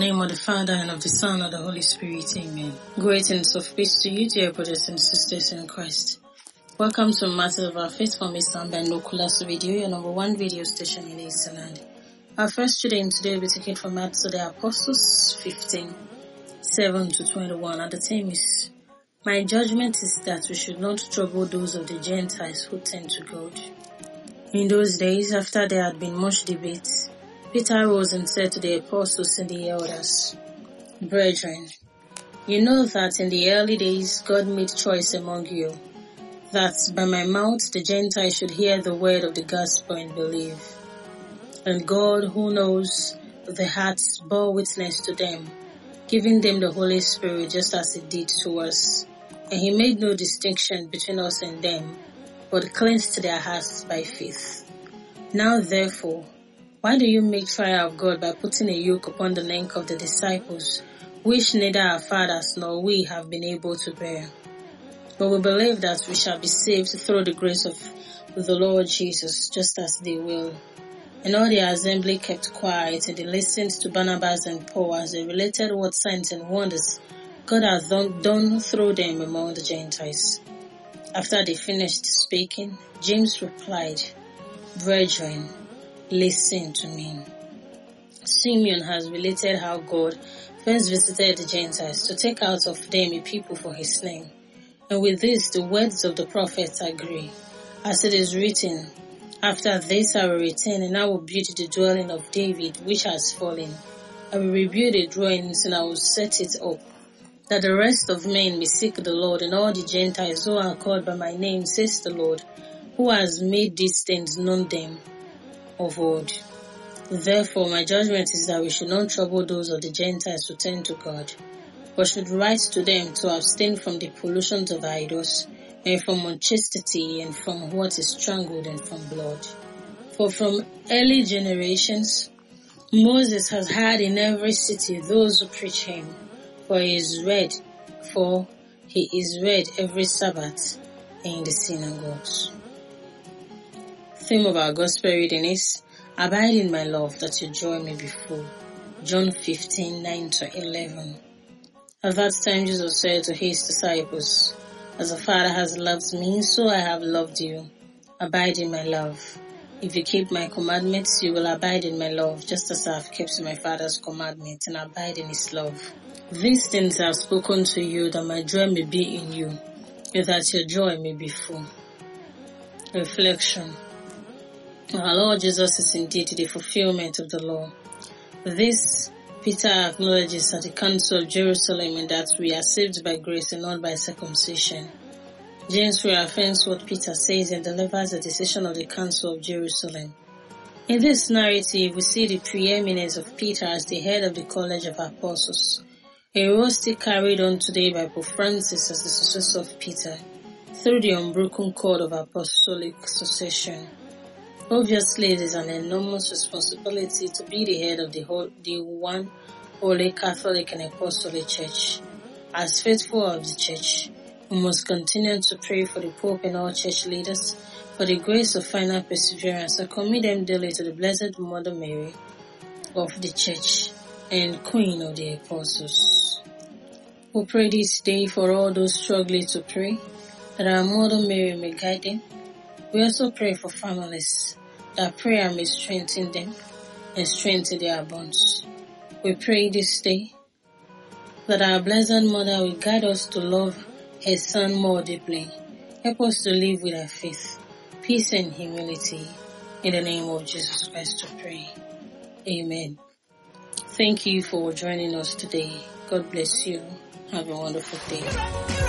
name of the Father, and of the Son, and of the Holy Spirit. Amen. Greetings of peace to you, dear brothers and sisters in Christ. Welcome to Matters of Our Faith from Islam by Nokulas Radio, your number one radio station in Eastern Land. Our first reading today will be taken from Acts of the Apostles 15:7-21, and the theme is, My judgment is that we should not trouble those of the Gentiles who turn to God. In those days, after there had been much debate, Peter rose and said to the apostles and the elders, Brethren, you know that in the early days God made choice among you, that by my mouth the Gentiles should hear the word of the gospel and believe. And God, who knows the hearts, bore witness to them, giving them the Holy Spirit just as He did to us. And He made no distinction between us and them, but cleansed their hearts by faith. Now therefore, why do you make trial of God by putting a yoke upon the neck of the disciples, which neither our fathers nor we have been able to bear? But we believe that we shall be saved through the grace of the Lord Jesus, just as they will. And all the assembly kept quiet, and they listened to Barnabas and Paul as they related what signs and wonders God has done through them among the Gentiles. After they finished speaking, James replied, Brethren, listen to me. Simeon has related how God first visited the Gentiles to take out of them a people for His name. And with this, the words of the prophets agree. As it is written, After this I will return, and I will build the dwelling of David, which has fallen. I will rebuild the dwellings, and I will set it up, that the rest of men may seek the Lord, and all the Gentiles who are called by my name, says the Lord, who has made these things known them of old. Therefore, my judgment is that we should not trouble those of the Gentiles who turn to God, but should write to them to abstain from the pollutions of idols, and from unchastity, and from what is strangled, and from blood. For from early generations, Moses has had in every city those who preach him, for he is read every Sabbath in the synagogues. Theme of our gospel reading is, Abide in my love, that your joy may be full. John 15:9-11. At that time Jesus said to His disciples, As the Father has loved me, so I have loved you. Abide in my love. If you keep my commandments, you will abide in my love, just as I have kept my Father's commandments and abide in His love. These things I have spoken to you, that my joy may be in you, and that your joy may be full. Reflection. Our Lord Jesus is indeed the fulfillment of the law. This Peter acknowledges at the Council of Jerusalem, and that we are saved by grace and not by circumcision. James reaffirms what Peter says and delivers the decision of the Council of Jerusalem. In this narrative, we see the preeminence of Peter as the head of the College of Apostles, a role still carried on today by Pope Francis as the successor of Peter, through the unbroken cord of apostolic succession. Obviously, it is an enormous responsibility to be the head of the one holy Catholic and Apostolic Church. As faithful of the Church, we must continue to pray for the Pope and all Church leaders for the grace of final perseverance, and commit them daily to the Blessed Mother Mary of the Church and Queen of the Apostles. We pray this day for all those struggling to pray, that our Mother Mary may guide them. We also pray for families, that prayer may strengthen them and strengthen their bonds. We pray this day that our Blessed Mother will guide us to love her Son more deeply. Help us to live with our faith, peace and humility. In the name of Jesus Christ we pray. Amen. Thank you for joining us today. God bless you. Have a wonderful day.